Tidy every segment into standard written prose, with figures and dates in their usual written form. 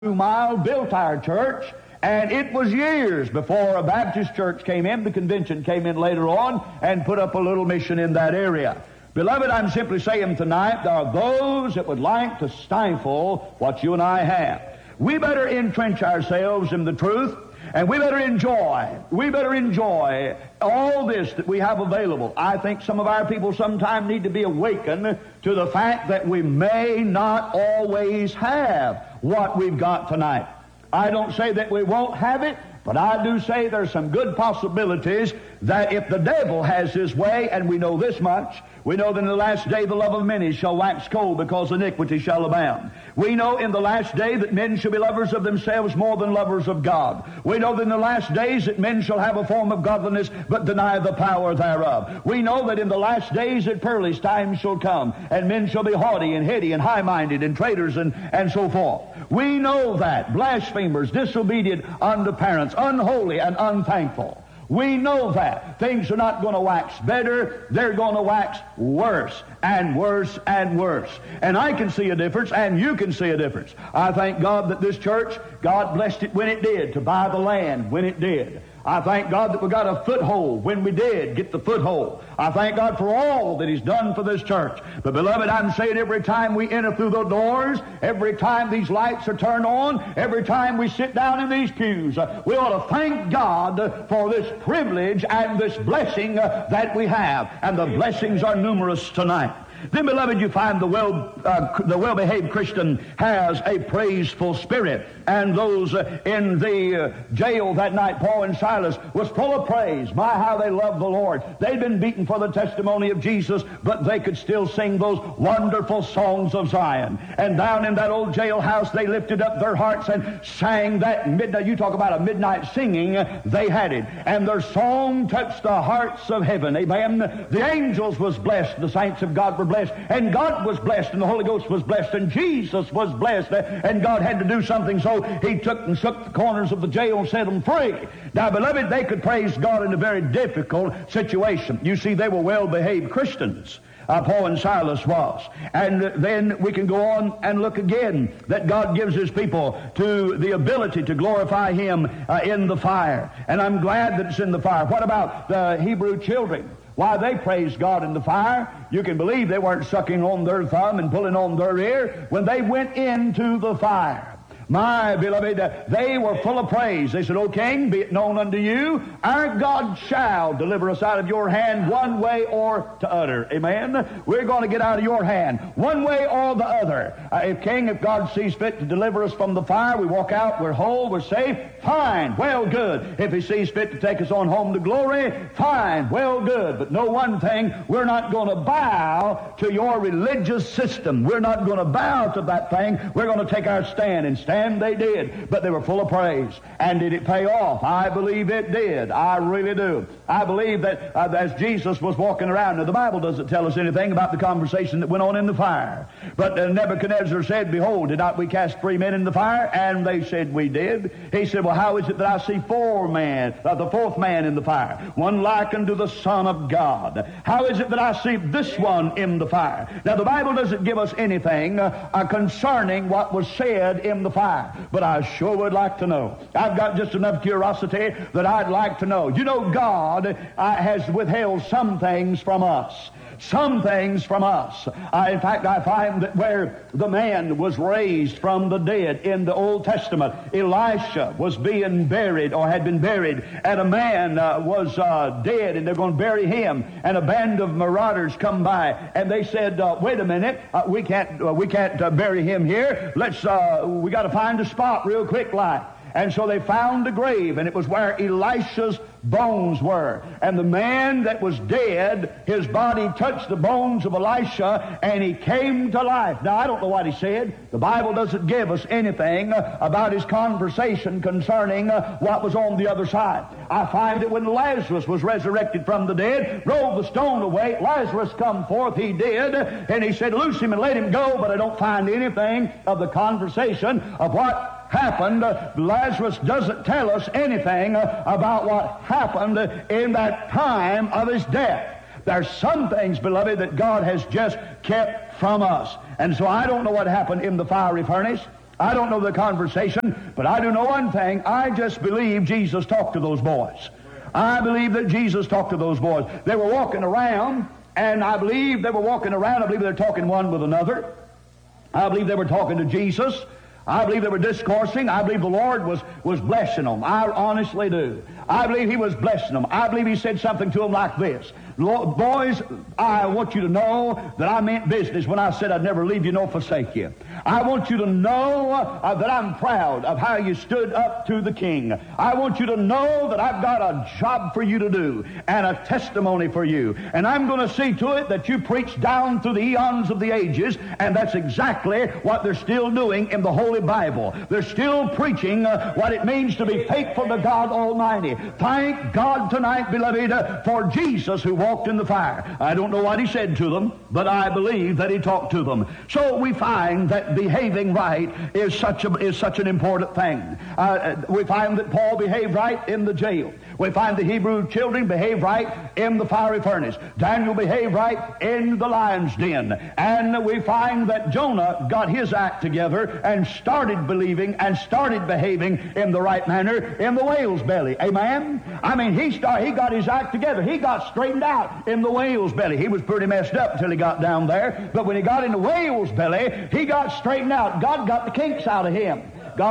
2 mile, built our church, and it was years before a Baptist church came in. The convention came in later on and put up a little mission in that area. Beloved, I'm simply saying tonight, there are those that would like to stifle what you and I have. We better entrench ourselves in the truth, and we better enjoy all this that we have available. I think some of our people sometime need to be awakened to the fact that we may not always have what we've got tonight. I don't say that we won't have it, but I do say there's some good possibilities that if the devil has his way, and we know this much, we know that in the last day the love of many shall wax cold because iniquity shall abound. We know in the last day that men shall be lovers of themselves more than lovers of God. We know that in the last days that men shall have a form of godliness but deny the power thereof. We know that in the last days that perilous times shall come, and men shall be haughty and heady and high-minded and traitors and so forth. We know that. Blasphemers, disobedient unto parents, unholy and unthankful. We know that. Things are not going to wax better. They're going to wax worse and worse and worse. And I can see a difference, and you can see a difference. I thank God that this church, God blessed it when it did, to buy the land when it did. I thank God that we got a foothold when we did get the foothold. I thank God for all that He's done for this church. But beloved, I'm saying every time we enter through the doors, every time these lights are turned on, every time we sit down in these pews, we ought to thank God for this privilege and this blessing that we have. And the blessings are numerous tonight. Then, beloved, you find the well-behaved Christian has a praiseful spirit. And those in the jail that night, Paul and Silas, was full of praise. My, how they loved the Lord. They'd been beaten for the testimony of Jesus, but they could still sing those wonderful songs of Zion. And down in that old jailhouse, they lifted up their hearts and sang that midnight. You talk about a midnight singing, they had it. And their song touched the hearts of heaven. Amen. The angels was blessed. The saints of God were blessed, and God was blessed, and the Holy Ghost was blessed, and Jesus was blessed, and God had to do something, so He took and shook the corners of the jail and set them free. Now, beloved, they could praise God in a very difficult situation. You see, they were well-behaved Christians. Paul and Silas was. And then we can go on and look again that God gives His people to the ability to glorify Him in the fire. And I'm glad that it's in the fire. What about the Hebrew children? Why, they praised God in the fire. You can believe they weren't sucking on their thumb and pulling on their ear when they went into the fire. My beloved, they were full of praise. They said, O King, be it known unto you, our God shall deliver us out of your hand one way or t'other. Amen? We're going to get out of your hand one way or the other. If God sees fit to deliver us from the fire, we walk out, we're whole, we're safe, fine, well, good. If He sees fit to take us on home to glory, fine, well, good. But know one thing, we're not going to bow to your religious system. We're not going to bow to that thing. We're going to take our stand and stand. And they did, but they were full of praise. And did it pay off? I believe it did. I really do. I believe that as Jesus was walking around, now the Bible doesn't tell us anything about the conversation that went on in the fire. But Nebuchadnezzar said, Behold, did not we cast 3 men in the fire? And they said, We did. He said, Well, how is it that I see the 4th man in the fire? One like unto the Son of God. How is it that I see this one in the fire? Now, the Bible doesn't give us anything concerning what was said in the fire. But I sure would like to know. I've got just enough curiosity that I'd like to know. You know, God has withheld some things from us. Some things from us. In fact, I find that where the man was raised from the dead in the Old Testament, Elisha was being buried or had been buried, and a man was dead, and they're going to bury him. And a band of marauders come by, and they said, "Wait a minute, we can't bury him here. We got to find a spot real quick, like." And so they found a grave, and it was where Elisha's bones were. And the man that was dead, his body touched the bones of Elisha, and he came to life. Now, I don't know what he said. The Bible doesn't give us anything about his conversation concerning what was on the other side. I find that when Lazarus was resurrected from the dead, rolled the stone away, Lazarus come forth, he did, and he said, Loose him and let him go, but I don't find anything of the conversation of what happened. Lazarus doesn't tell us anything about what happened in that time of his death. There's some things, beloved, that God has just kept from us. And so I don't know what happened in the fiery furnace. I don't know the conversation, but I do know one thing. I just believe Jesus talked to those boys. I believe that Jesus talked to those boys. They were walking around, and I believe they were talking one with another. I believe they were talking to Jesus. I believe they were discoursing. I believe the Lord was blessing them. I honestly do. I believe He was blessing them. I believe He said something to them like this: boys, I want you to know that I meant business when I said I'd never leave you nor forsake you. I want you to know that I'm proud of how you stood up to the King. I want you to know that I've got a job for you to do and a testimony for you. And I'm going to see to it that you preach down through the eons of the ages, and that's exactly what they're still doing in the Holy Bible. They're still preaching what it means to be faithful to God Almighty. Thank God tonight, beloved, for Jesus who walked in the fire. I don't know what He said to them, but I believe that He talked to them. So we find that behaving right is such an important thing. We find that Paul behaved right in the jail. We find the Hebrew children behaved right in the fiery furnace. Daniel behaved right in the lion's den. And we find that Jonah got his act together and started believing and started behaving in the right manner in the whale's belly. Amen? I mean, he got his act together. He got straightened out in the whale's belly. He was pretty messed up until he got down there. But when he got in the whale's belly, he got straightened out. God got the kinks out of him.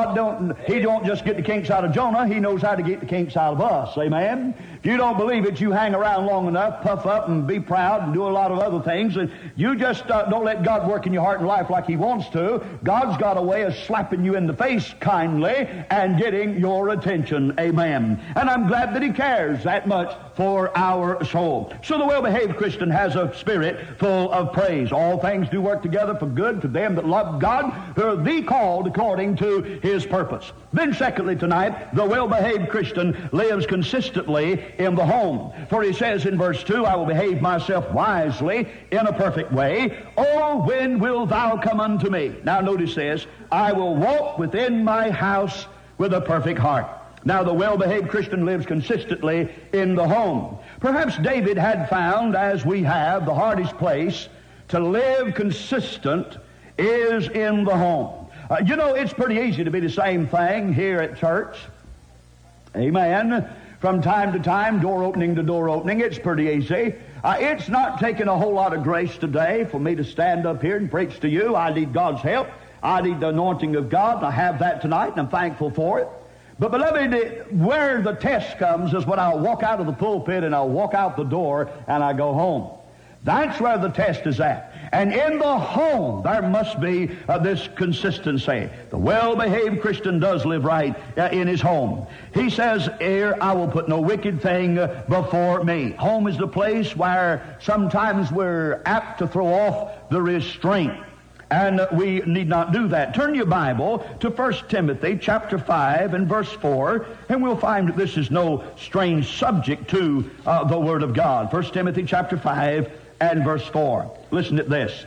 He don't just get the kinks out of Jonah. He knows how to get the kinks out of us. Amen? If you don't believe it, you hang around long enough, puff up and be proud and do a lot of other things, and you just don't let God work in your heart and life like He wants to. God's got a way of slapping you in the face kindly and getting your attention. Amen. And I'm glad that He cares that much for our soul. So the well-behaved Christian has a spirit full of praise. All things do work together for good to them that love God, who are the called according to His purpose. Then secondly tonight, the well-behaved Christian lives consistently in the home. For he says in verse 2, I will behave myself wisely in a perfect way. Oh, when wilt thou come unto me? Now notice this, I will walk within my house with a perfect heart. Now the well-behaved Christian lives consistently in the home. Perhaps David had found, as we have, the hardest place to live consistent is in the home. You know, it's pretty easy to be the same thing here at church. Amen. From time to time, door opening to door opening, it's pretty easy. It's not taking a whole lot of grace today for me to stand up here and preach to you. I need God's help. I need the anointing of God, and I have that tonight, and I'm thankful for it. But beloved, where the test comes is when I'll walk out of the pulpit and I'll walk out the door and I go home. That's where the test is at. And in the home, there must be this consistency. The well-behaved Christian does live right in his home. He says, here, I will put no wicked thing before me. Home is the place where sometimes we're apt to throw off the restraint. And we need not do that. Turn your Bible to 1 Timothy chapter 5 and verse 4, and we'll find that this is no strange subject to the Word of God. 1 Timothy chapter 5 and verse 4. Listen to this.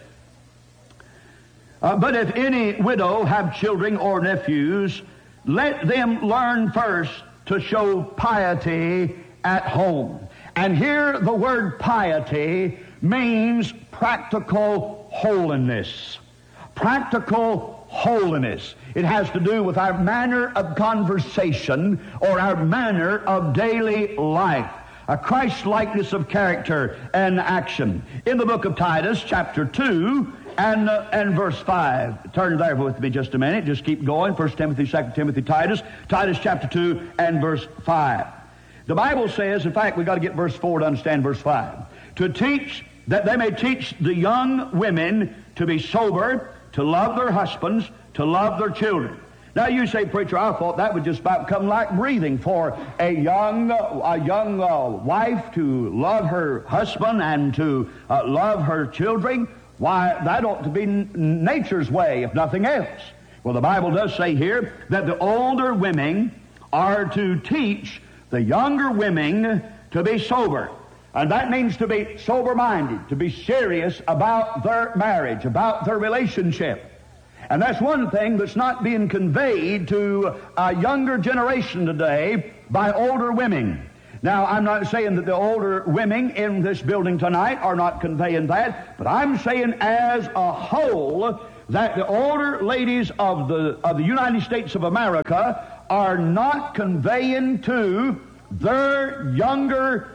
But if any widow have children or nephews, let them learn first to show piety at home. And here the word piety means practical holiness. Practical holiness. It has to do with our manner of conversation or our manner of daily life. A Christ-likeness of character and action. In the book of Titus, chapter 2 and verse 5. Turn there with me just a minute. Just keep going. 1 Timothy, 2 Timothy, Titus chapter 2 and verse 5. The Bible says, in fact, we've got to get verse 4 to understand verse 5. To teach, that they may teach the young women to be sober, to love their husbands, to love their children. Now you say, preacher, I thought that would just about come like breathing for a young wife to love her husband and to love her children. Why, that ought to be nature's way, if nothing else. Well, the Bible does say here that the older women are to teach the younger women to be sober. And that means to be sober-minded, to be serious about their marriage, about their relationship. And that's one thing that's not being conveyed to a younger generation today by older women. Now, I'm not saying that the older women in this building tonight are not conveying that, but I'm saying as a whole, that the older ladies of the United States of America are not conveying to their younger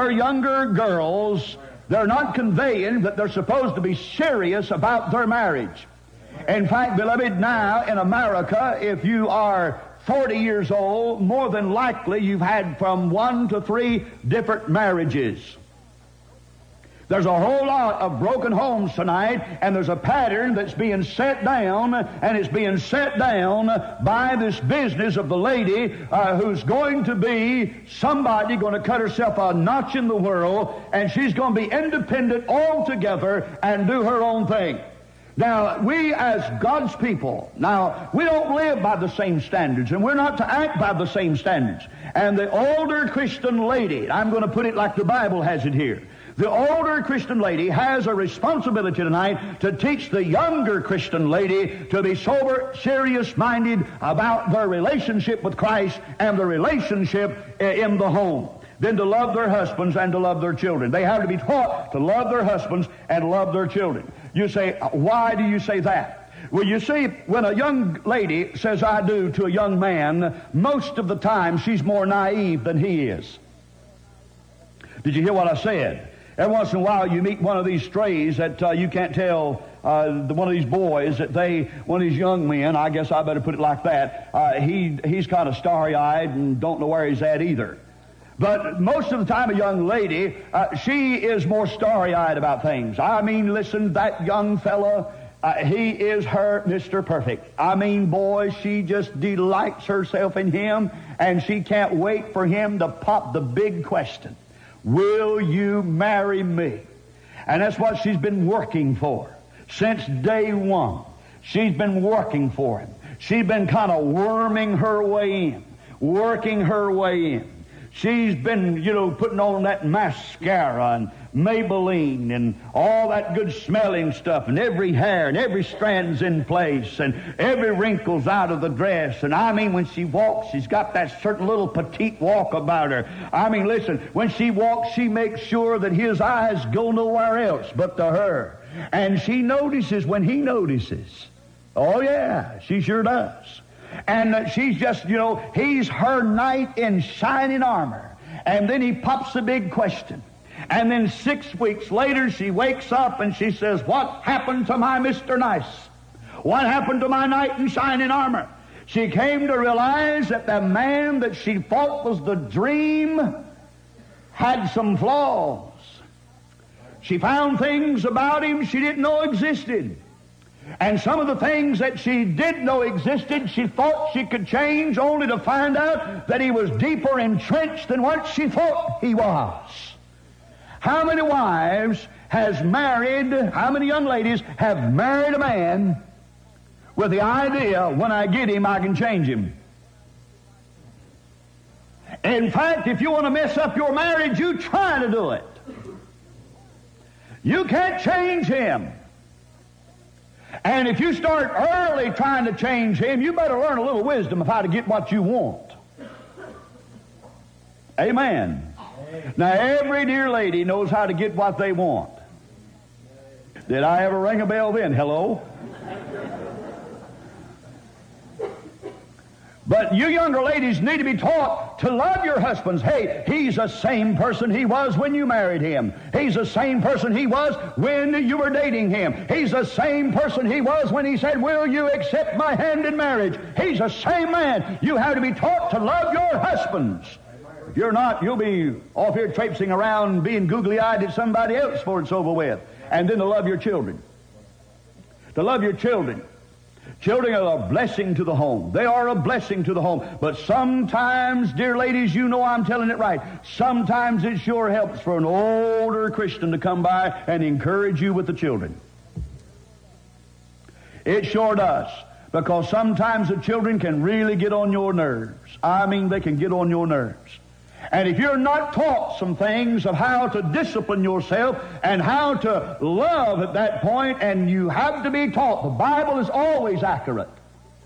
girls, they're not conveying that they're supposed to be serious about their marriage. In fact, beloved, now in America, if you are 40 years old, more than likely you've had from 1 to 3 different marriages. There's a whole lot of broken homes tonight, and there's a pattern that's being set down, and it's being set down by this business of the lady who's going to be somebody going to cut herself a notch in the world, and she's going to be independent altogether and do her own thing. Now, we as God's people, now, we don't live by the same standards, and we're not to act by the same standards. And the older Christian lady, I'm going to put it like the Bible has it here, the older Christian lady has a responsibility tonight to teach the younger Christian lady to be sober, serious-minded about their relationship with Christ and the relationship in the home. Then to love their husbands and to love their children. They have to be taught to love their husbands and love their children. You say, why do you say that? Well, you see, when a young lady says I do to a young man, most of the time she's more naive than he is. Did you hear what I said? Every once in a while you meet one of these strays that you can't tell, one of these boys, one of these young men, I guess I better put it like that, he's kind of starry-eyed and don't know where he's at either. But most of the time a young lady, she is more starry-eyed about things. I mean, listen, that young fella, he is her Mr. Perfect. I mean, boy, she just delights herself in him, and she can't wait for him to pop the big question. Will you marry me? And that's what she's been working for since day one. She's been working for him. She's been kind of worming her way in, working her way in. She's been, putting on that mascara and Maybelline and all that good smelling stuff, and every hair and every strand's in place and every wrinkle's out of the dress. And I mean, when she walks, she's got that certain little petite walk about her. I mean, listen, when she walks, she makes sure that his eyes go nowhere else but to her. And she notices when he notices. Oh yeah, she sure does. And she's just, he's her knight in shining armor. And then he pops the big question. And then 6 weeks later, she wakes up and she says, what happened to my Mr. Nice? What happened to my knight in shining armor? She came to realize that the man that she thought was the dream had some flaws. She found things about him she didn't know existed. And some of the things that she did know existed, she thought she could change, only to find out that he was deeper entrenched than what she thought he was. How many wives how many young ladies have married a man with the idea, when I get him, I can change him? In fact, if you want to mess up your marriage, you try to do it. You can't change him. And if you start early trying to change him, you better learn a little wisdom of how to get what you want. Amen. Now, every dear lady knows how to get what they want. Did I ever ring a bell then? Hello? But you younger ladies need to be taught to love your husbands. Hey, he's the same person he was when you married him. He's the same person he was when you were dating him. He's the same person he was when he said, will you accept my hand in marriage? He's the same man. You have to be taught to love your husbands. If you're not, you'll be off here traipsing around being googly-eyed at somebody else before it's over with. And then to love your children. To love your children. Children are a blessing to the home. They are a blessing to the home. But sometimes, dear ladies, you know I'm telling it right, sometimes it sure helps for an older Christian to come by and encourage you with the children. It sure does. Because sometimes the children can really get on your nerves. I mean, they can get on your nerves. And if you're not taught some things of how to discipline yourself and how to love at that point, and you have to be taught, the Bible is always accurate.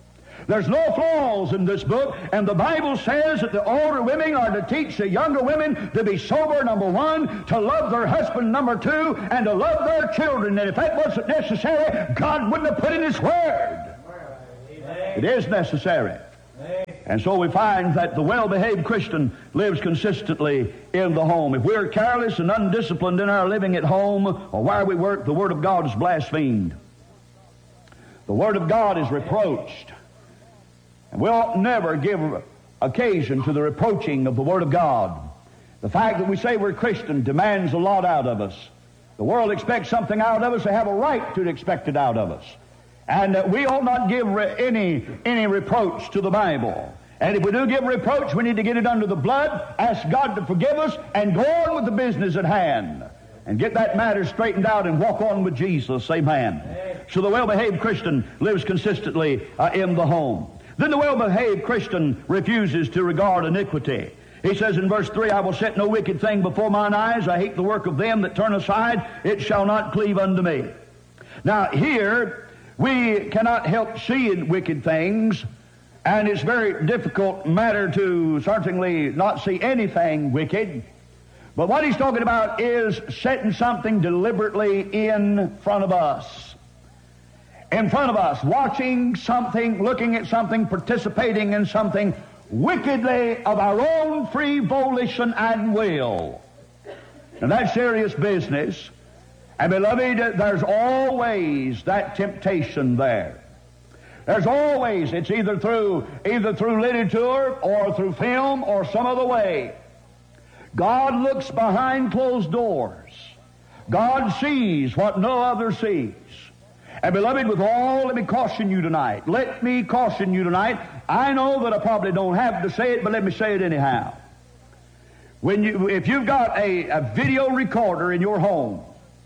There's no flaws in this book, and the Bible says that the older women are to teach the younger women to be sober, number one, to love their husband, number two, and to love their children. And if that wasn't necessary, God wouldn't have put in His Word. It is necessary. And so we find that the well-behaved Christian lives consistently in the home. If we're careless and undisciplined in our living at home or where we work, the Word of God is blasphemed. The Word of God is reproached. And we ought never give occasion to the reproaching of the Word of God. The fact that we say we're Christian demands a lot out of us. The world expects something out of us. They have a right to expect it out of us. And we ought not give any reproach to the Bible. And if we do give reproach, we need to get it under the blood, ask God to forgive us, and go on with the business at hand. And get that matter straightened out and walk on with Jesus. Amen. So the well-behaved Christian lives consistently in the home. Then the well-behaved Christian refuses to regard iniquity. He says in verse 3, I will set no wicked thing before mine eyes. I hate the work of them that turn aside. It shall not cleave unto me. Now here, we cannot help seeing wicked things, and it's a very difficult matter to certainly not see anything wicked. But what he's talking about is setting something deliberately in front of us. In front of us, watching something, looking at something, participating in something wickedly of our own free volition and will. Now that's serious business. And beloved, there's always that temptation there. There's always, it's either through literature or through film or some other way. God looks behind closed doors. God sees what no other sees. And beloved, with all, let me caution you tonight. I know that I probably don't have to say it, but let me say it anyhow. If you've got a video recorder in your home,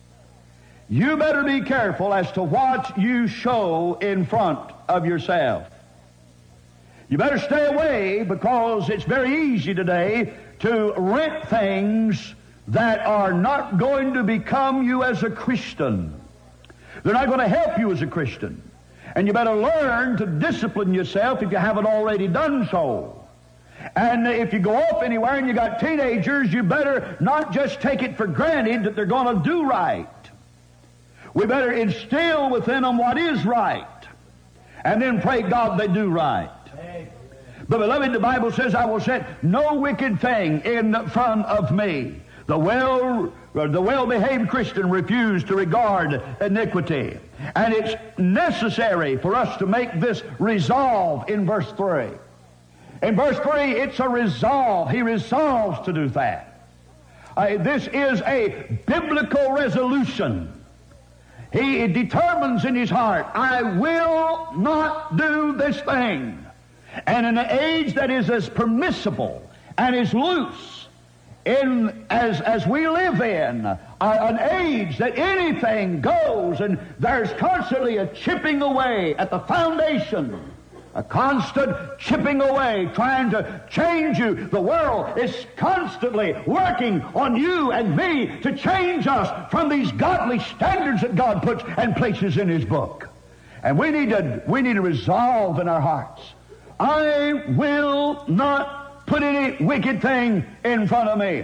you better be careful as to what you show in front of yourself. You better stay away, because it's very easy today to rent things that are not going to become you as a Christian. They're not going to help you as a Christian. And you better learn to discipline yourself if you haven't already done so. And if you go off anywhere and you got teenagers, you better not just take it for granted that they're going to do right. We better instill within them what is right, and then pray God they do right. But beloved, the Bible says, I will set no wicked thing in front of me. The well-behaved Christian refused to regard iniquity. And it's necessary for us to make this resolve in verse 3. In verse 3, it's a resolve. He resolves to do that. This is a biblical resolution. He determines in his heart, I will not do this thing. And in an age that is as permissible and as loose as we live in, an age that anything goes, and there's constantly a chipping away at the foundation, a constant chipping away, trying to change you. The world is constantly working on you and me to change us from these godly standards that God puts and places in His book. And we need to resolve in our hearts, I will not put any wicked thing in front of me.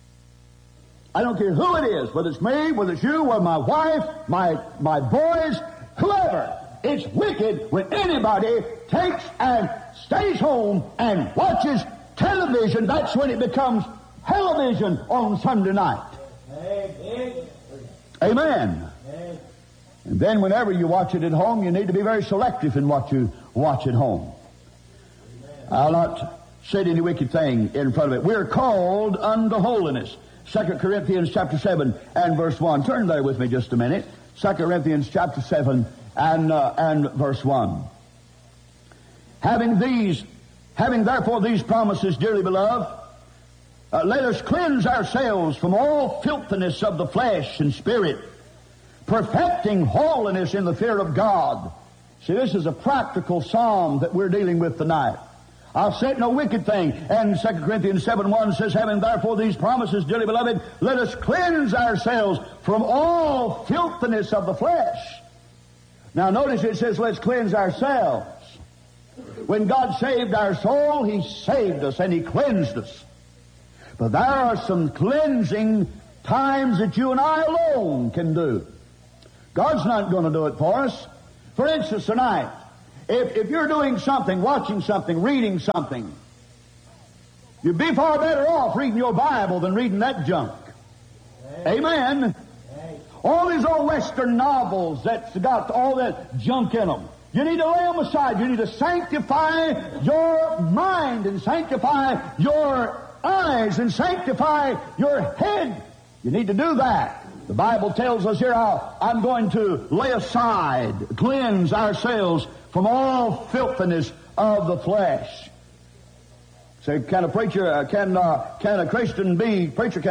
I don't care who it is, whether it's me, whether it's you, or my wife, my boys, whoever. It's wicked when anybody takes and stays home and watches television. That's when it becomes television on Sunday night. Amen. And then whenever you watch it at home, you need to be very selective in what you watch at home. I'll not say any wicked thing in front of it. We're called unto holiness. 2 Corinthians chapter 7 and verse 1. Turn there with me just a minute. 2 Corinthians chapter 7 and verse 1. Having therefore these promises, dearly beloved, let us cleanse ourselves from all filthiness of the flesh and spirit, perfecting holiness in the fear of God. See, this is a practical psalm that we're dealing with tonight. I'll set no wicked thing. And 2 Corinthians 7:1 says, having therefore these promises, dearly beloved, let us cleanse ourselves from all filthiness of the flesh. Now notice it says, let's cleanse ourselves. When God saved our soul, He saved us and He cleansed us. But there are some cleansing times that you and I alone can do. God's not going to do it for us. For instance, tonight, if you're doing something, watching something, reading something, you'd be far better off reading your Bible than reading that junk. Amen. All these old Western novels that's got all that junk in them, you need to lay them aside. You need to sanctify your mind and sanctify your eyes and sanctify your head. You need to do that. The Bible tells us here, I'm going to lay aside, cleanse ourselves from all filthiness of the flesh. So can a Christian be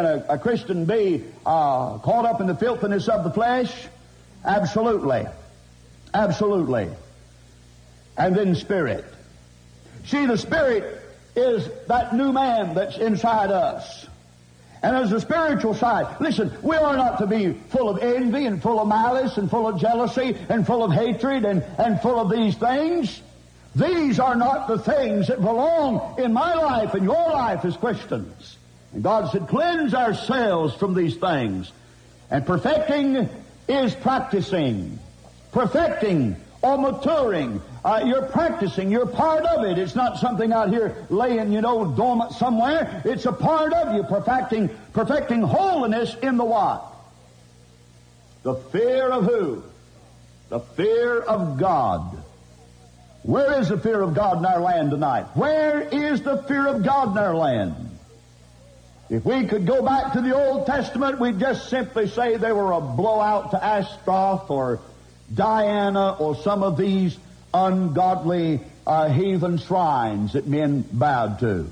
caught up in the filthiness of the flesh? Absolutely. Absolutely. And then spirit. See, the spirit is that new man that's inside us. And there's a spiritual side. Listen, we are not to be full of envy and full of malice and full of jealousy and full of hatred and full of these things. These are not the things that belong in my life and your life as Christians. And God said, cleanse ourselves from these things. And perfecting is practicing. Perfecting or maturing. You're practicing. You're part of it. It's not something out here laying, dormant somewhere. It's a part of you. Perfecting holiness in the what? The fear of who? The fear of God. Where is the fear of God in our land tonight? Where is the fear of God in our land? If we could go back to the Old Testament, we'd just simply say they were a blowout to Ashtaroth or Diana or some of these ungodly heathen shrines that men bowed to.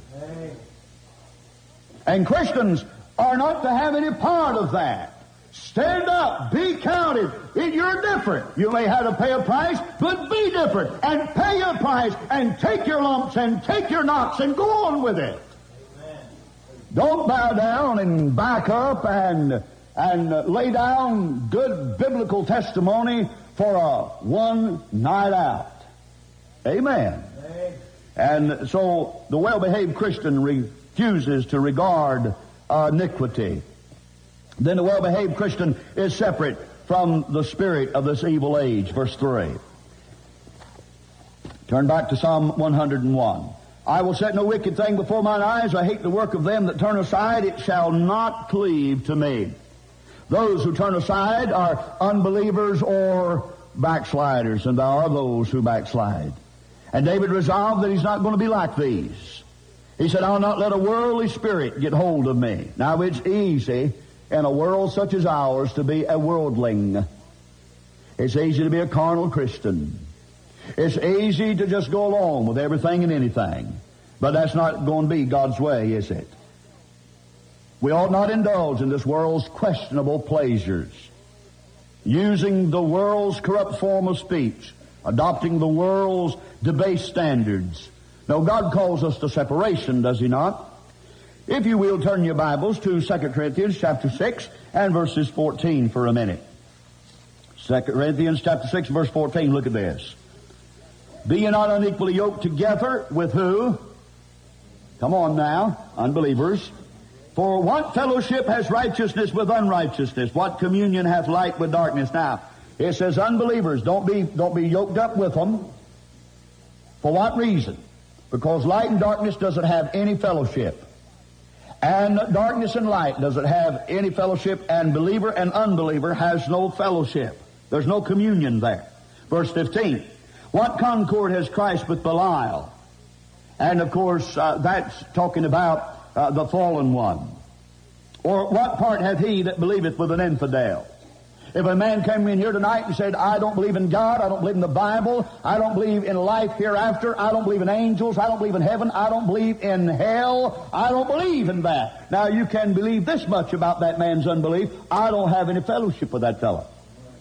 And Christians are not to have any part of that. Stand up, be counted. You're different. You may have to pay a price, but be different and pay your price and take your lumps and take your knocks and go on with it. Amen. Don't bow down and back up and lay down good biblical testimony for a one night out. Amen. Amen. And so the well-behaved Christian refuses to regard iniquity. Then the well-behaved Christian is separate from the spirit of this evil age. Verse 3. Turn back to Psalm 101. I will set no wicked thing before mine eyes. I hate the work of them that turn aside. It shall not cleave to me. Those who turn aside are unbelievers or backsliders, and there are those who backslide. And David resolved that he's not going to be like these. He said, I'll not let a worldly spirit get hold of me. Now, it's easy in a world such as ours to be a worldling. It's easy to be a carnal Christian. It's easy to just go along with everything and anything. But that's not going to be God's way, is it? We ought not indulge in this world's questionable pleasures, using the world's corrupt form of speech, adopting the world's debased standards. No, God calls us to separation, does He not? If you will, turn your Bibles to 2 Corinthians chapter 6 and verses 14 for a minute. 2 Corinthians chapter 6 verse 14, look at this. Be ye not unequally yoked together with who? Come on now, unbelievers. For what fellowship has righteousness with unrighteousness? What communion hath light with darkness? Now, it says unbelievers, don't be yoked up with them. For what reason? Because light and darkness doesn't have any fellowship. And darkness and light doesn't have any fellowship, and believer and unbeliever has no fellowship. There's no communion there. Verse 15. What concord has Christ with Belial? And of course, that's talking about the fallen one. Or what part hath he that believeth with an infidel? If a man came in here tonight and said, I don't believe in God, I don't believe in the Bible, I don't believe in life hereafter, I don't believe in angels, I don't believe in heaven, I don't believe in hell, I don't believe in that. Now you can believe this much about that man's unbelief: I don't have any fellowship with that fellow.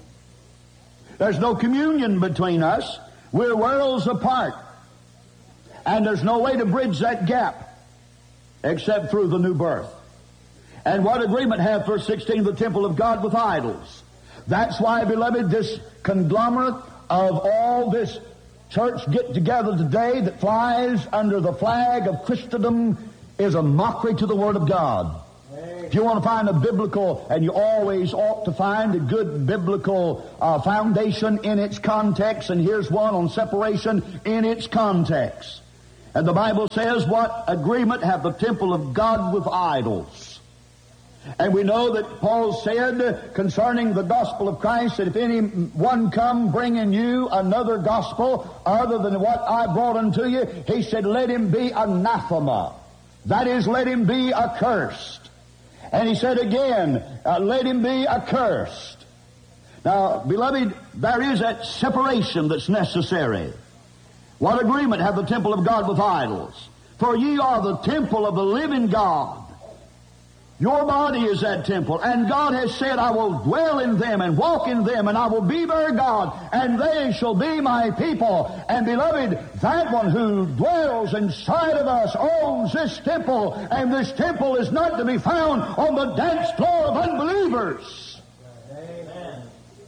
There's no communion between us. We're worlds apart. And there's no way to bridge that gap except through the new birth. And what agreement hath, verse 16, the temple of God with idols? That's why, beloved, this conglomerate of all this church get-together today that flies under the flag of Christendom is a mockery to the Word of God. If you want to find a biblical, and you always ought to find a good biblical foundation in its context, and here's one on separation in its context. And the Bible says, what agreement hath the temple of God with idols? And we know that Paul said concerning the gospel of Christ that if any one come bringing you another gospel other than what I brought unto you, he said, let him be anathema. That is, let him be accursed. And he said again, let him be accursed. Now, beloved, there is that separation that's necessary. What agreement hath the temple of God with idols? For ye are the temple of the living God. Your body is that temple, and God has said, I will dwell in them and walk in them, and I will be their God, and they shall be my people. And beloved, that one who dwells inside of us owns this temple, and this temple is not to be found on the dance floor of unbelievers. Amen.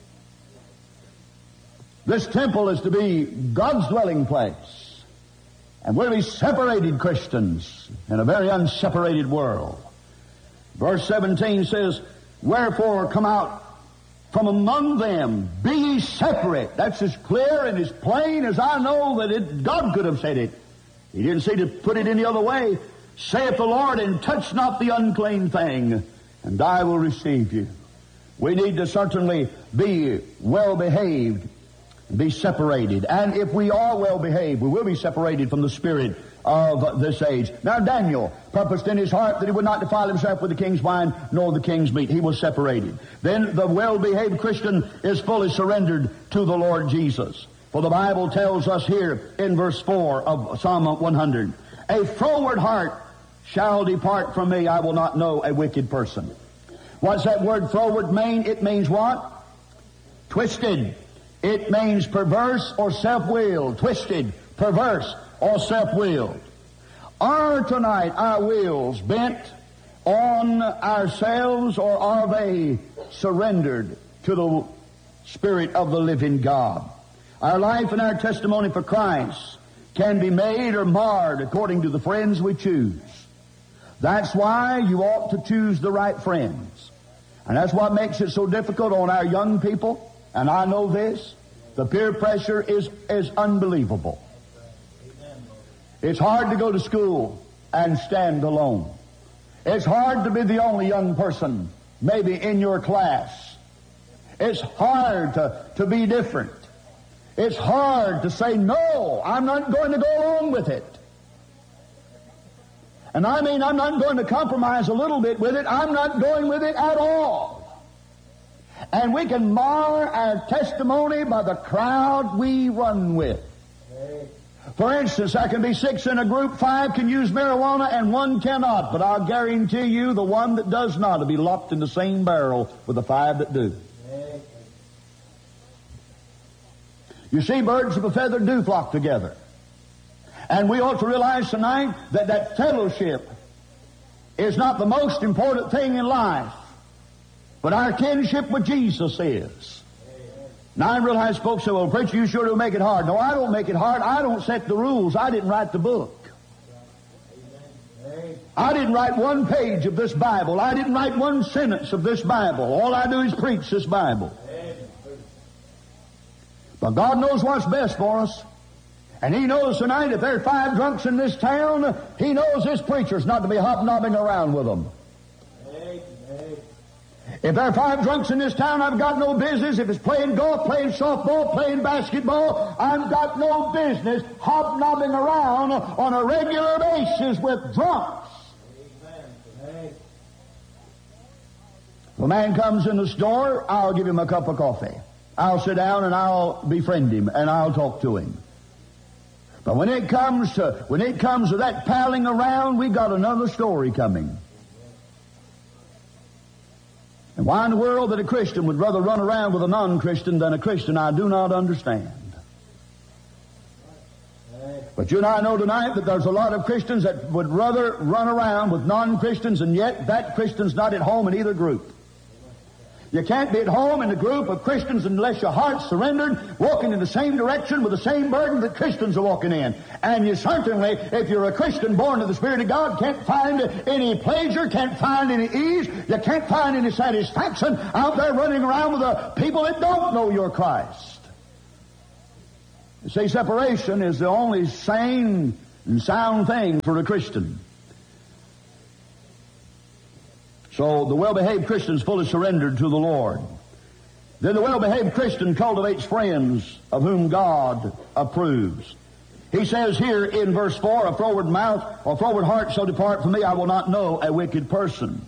This temple is to be God's dwelling place, and we're to be separated Christians in a very unseparated world. Verse 17 says, wherefore come out from among them, be ye separate. That's as clear and as plain as I know that God could have said it. He didn't say to put it any other way. Saith the Lord, and touch not the unclean thing, and I will receive you. We need to certainly be well behaved, be separated. And if we are well behaved, we will be separated from the spirit of this age. Now Daniel purposed in his heart that he would not defile himself with the king's wine nor the king's meat. He was separated. Then the well-behaved Christian is fully surrendered to the Lord Jesus. For the Bible tells us here in verse 4 of Psalm 100, a froward heart shall depart from me. I will not know a wicked person. What's that word froward mean? It means what? Twisted. It means perverse or self-willed. Twisted, perverse, or self-willed. Are tonight our wills bent on ourselves, or are they surrendered to the Spirit of the living God? Our life and our testimony for Christ can be made or marred according to the friends we choose. That's why you ought to choose the right friends. And that's what makes it so difficult on our young people. And I know this. The peer pressure is unbelievable. It's hard to go to school and stand alone. It's hard to be the only young person maybe in your class. It's hard to be different. It's hard to say, no, I'm not going to go along with it. And I mean, I'm not going to compromise a little bit with it. I'm not going with it at all. And we can mar our testimony by the crowd we run with. For instance, there can be 6 in a group, 5 can use marijuana, and 1 cannot. But I'll guarantee you the one that does not will be locked in the same barrel with the 5 that do. You see, birds of a feather do flock together. And we ought to realize tonight that that fellowship is not the most important thing in life, but our kinship with Jesus is. Now I realize folks say, well, preacher, you sure do make it hard. No, I don't make it hard. I don't set the rules. I didn't write the book. I didn't write one page of this Bible. I didn't write one sentence of this Bible. All I do is preach this Bible. But God knows what's best for us. And He knows tonight if there are 5 drunks in this town, He knows this preacher's not to be hobnobbing around with them. If there are 5 drunks in this town, I've got no business. If it's playing golf, playing softball, playing basketball, I've got no business hobnobbing around on a regular basis with drunks. If a man comes in the store, I'll give him a cup of coffee. I'll sit down and I'll befriend him and I'll talk to him. But when it comes to that palling around, we've got another story coming. And why in the world that a Christian would rather run around with a non-Christian than a Christian, I do not understand. But you and I know tonight that there's a lot of Christians that would rather run around with non-Christians, and yet that Christian's not at home in either group. You can't be at home in a group of Christians unless your heart's surrendered, walking in the same direction with the same burden that Christians are walking in. And you certainly, if you're a Christian born of the Spirit of God, can't find any pleasure, can't find any ease, you can't find any satisfaction out there running around with the people that don't know you're Christ. You see, separation is the only sane and sound thing for a Christian. So the well-behaved Christian is fully surrendered to the Lord. Then the well-behaved Christian cultivates friends of whom God approves. He says here in verse 4, a froward mouth or froward heart shall depart from me. I will not know a wicked person.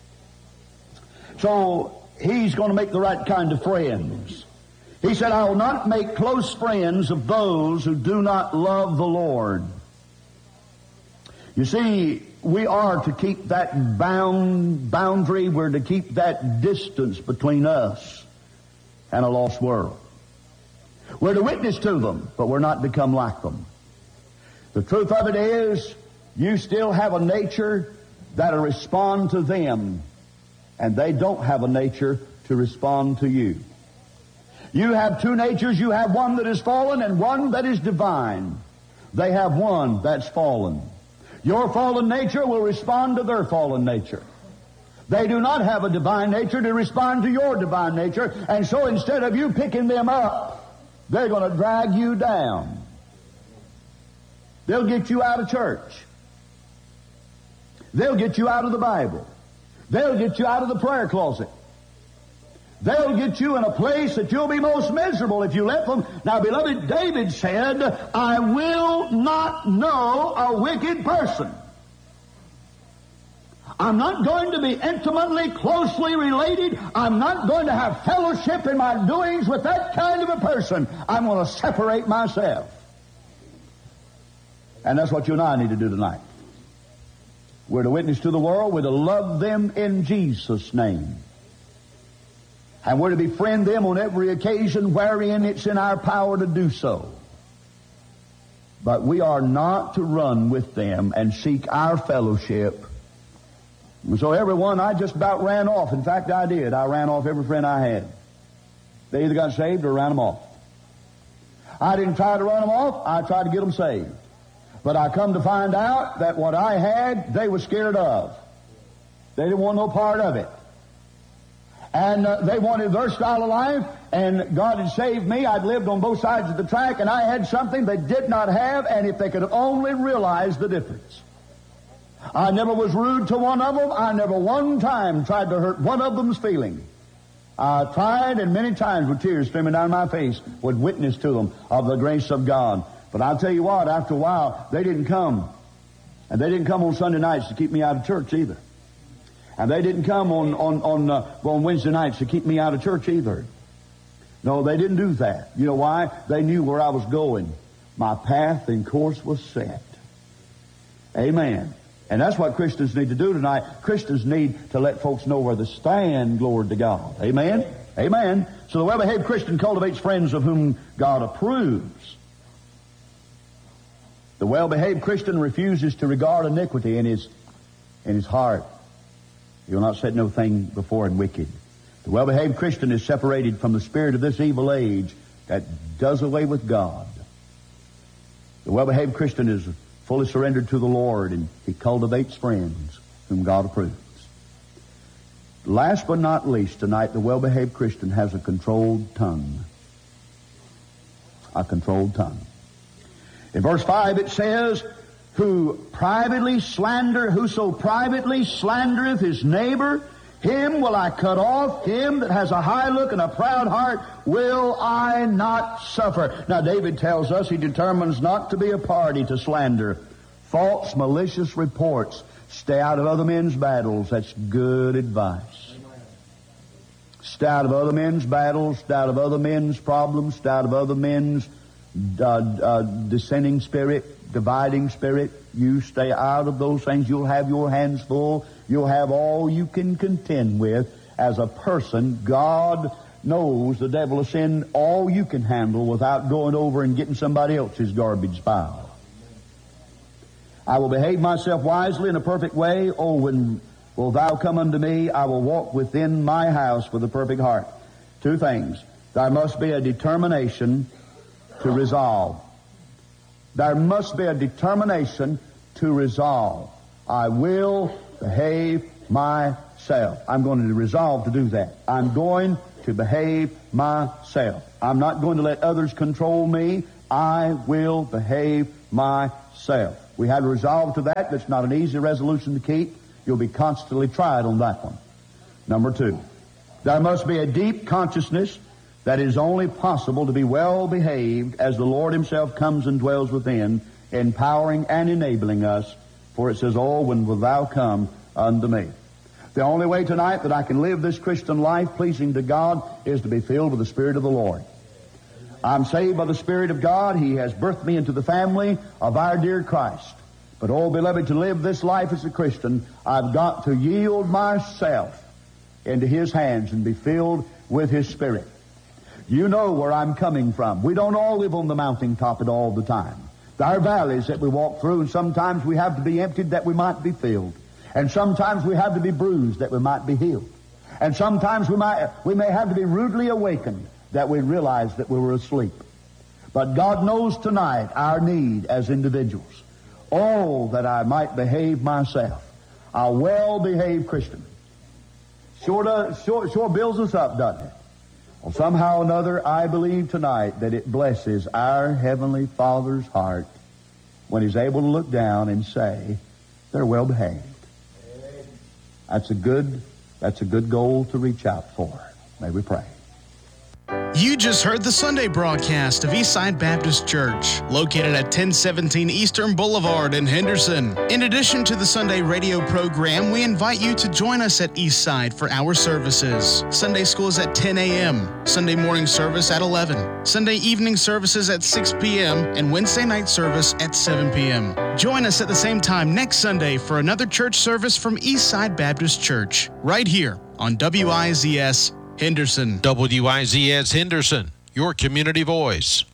So he's going to make the right kind of friends. He said, I will not make close friends of those who do not love the Lord. You see, we are to keep that boundary. We're to keep that distance between us and a lost world. We're to witness to them, but we're not to become like them. The truth of it is, you still have a nature that'll respond to them, and they don't have a nature to respond to you. You have two natures. You have one that is fallen and one that is divine. They have one that's fallen. Your fallen nature will respond to their fallen nature. They do not have a divine nature to respond to your divine nature, and so instead of you picking them up, they're going to drag you down. They'll get you out of church. They'll get you out of the Bible. They'll get you out of the prayer closet. They'll get you in a place that you'll be most miserable if you let them. Now, beloved, David said, I will not know a wicked person. I'm not going to be intimately, closely related. I'm not going to have fellowship in my doings with that kind of a person. I'm going to separate myself. And that's what you and I need to do tonight. We're to witness to the world. We're to love them in Jesus' name. And we're to befriend them on every occasion wherein it's in our power to do so. But we are not to run with them and seek our fellowship. And so everyone, I just about ran off. In fact, I did. I ran off every friend I had. They either got saved or ran them off. I didn't try to run them off. I tried to get them saved. But I come to find out that what I had, they were scared of. They didn't want no part of it. And they wanted their style of life, and God had saved me. I'd lived on both sides of the track, and I had something they did not have, and if they could only realize the difference. I never was rude to one of them. I never one time tried to hurt one of them's feeling. I tried, and many times with tears streaming down my face would witness to them of the grace of God. But I'll tell you what, after a while, they didn't come. And they didn't come on Sunday nights to keep me out of church either. And they didn't come on Wednesday nights to keep me out of church either. No, they didn't do that. You know why? They knew where I was going. My path and course was set. Amen. And that's what Christians need to do tonight. Christians need to let folks know where they stand, glory to God. Amen? Amen. So the well-behaved Christian cultivates friends of whom God approves. The well-behaved Christian refuses to regard iniquity in his heart. He will not set no thing before him wicked. The well-behaved Christian is separated from the spirit of this evil age that does away with God. The well-behaved Christian is fully surrendered to the Lord, and he cultivates friends whom God approves. Last but not least, tonight, the well-behaved Christian has a controlled tongue. A controlled tongue. In verse 5 it says, whoso privately slandereth his neighbor, him will I cut off. Him that has a high look and a proud heart will I not suffer. Now David tells us he determines not to be a party to slander. False, malicious reports. Stay out of other men's battles. That's good advice. Stay out of other men's battles. Stay out of other men's problems. Stay out of other men's dissenting spirit, dividing spirit. You stay out of those things. You'll have your hands full. You'll have all you can contend with as a person. God knows the devil will send all you can handle without going over and getting somebody else's garbage pile. I will behave myself wisely in a perfect way. Oh, when Will thou come unto me? I will walk within my house with a perfect heart. Two things. There must be a determination to resolve. There must be a determination to resolve. I will behave myself. I'm going to resolve to do that. I'm going to behave myself. I'm not going to let others control me. I will behave myself. We had a resolve to that. That's not an easy resolution to keep. You'll be constantly tried on that one. Number two, there must be a deep consciousness that it is only possible to be well behaved as the Lord Himself comes and dwells within, empowering and enabling us. For it says, oh, when wilt thou come unto me? The only way tonight that I can live this Christian life pleasing to God is to be filled with the Spirit of the Lord. I'm saved by the Spirit of God. He has birthed me into the family of our dear Christ. But, oh, beloved, to live this life as a Christian, I've got to yield myself into His hands and be filled with His Spirit. You know where I'm coming from. We don't all live on the mountaintop at all the time. There are valleys that we walk through, and sometimes we have to be emptied that we might be filled. And sometimes we have to be bruised that we might be healed. And sometimes we may have to be rudely awakened that we realize that we were asleep. But God knows tonight our need as individuals. Oh, that I might behave myself. A well-behaved Christian. Sure builds us up, doesn't it? Well, somehow or another, I believe tonight that it blesses our Heavenly Father's heart when He's able to look down and say, they're well behaved. That's a good goal to reach out for. May we pray. You just heard the Sunday broadcast of Eastside Baptist Church, located at 1017 Eastern Boulevard in Henderson. In addition to the Sunday radio program, we invite you to join us at Eastside for our services. Sunday school is at 10 a.m., Sunday morning service at 11, Sunday evening services at 6 p.m., and Wednesday night service at 7 p.m. Join us at the same time next Sunday for another church service from Eastside Baptist Church, right here on WIZS Henderson. WIZS Henderson, your community voice.